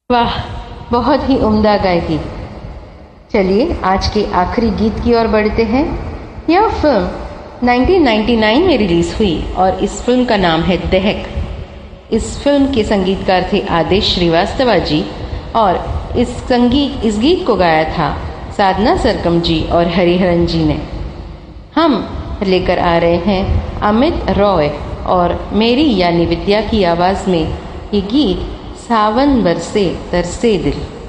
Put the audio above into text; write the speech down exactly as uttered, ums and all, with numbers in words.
वाह, बहुत ही उम्दा गायकी। चलिए आज के आखिरी गीत की ओर बढ़ते हैं। यह फिल्म नाइनटीन नाइंटी नाइन में रिलीज हुई और इस फिल्म का नाम है दहक। इस फिल्म के संगीतकार थे आदेश श्रीवास्तव जी और इस संगीत इस गीत को गाया था साधना सरगम जी और हरिहरन जी ने। हम लेकर आ रहे हैं अमित रॉय और मेरी यानी विद्या की आवाज़ में ये गीत सावन बरसे तरसे दिल।